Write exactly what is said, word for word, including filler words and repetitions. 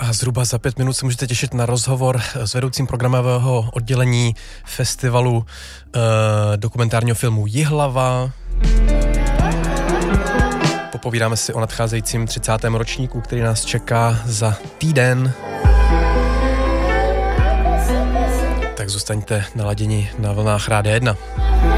A zhruba za pět minut se můžete těšit na rozhovor s vedoucím programového oddělení festivalu eh, dokumentárního filmu Jihlava. Popovídáme si o nadcházejícím třicátém ročníku, který nás čeká za týden. Tak zůstaňte naladěni na vlnách Rádia jedna.